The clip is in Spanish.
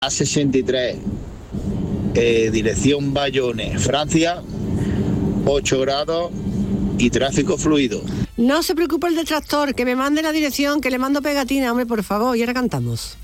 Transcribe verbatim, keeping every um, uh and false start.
A sesenta y tres, eh, dirección Bayonne, Francia, ocho grados y tráfico fluido. No se preocupe el detractor, que me mande la dirección, que le mando pegatina, hombre, por favor, y ahora cantamos.